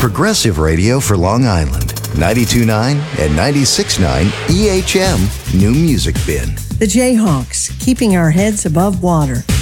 Progressive radio for Long Island. 92.9 and 96.9 EHM New Music Bin. The Jayhawks, keeping our heads above water.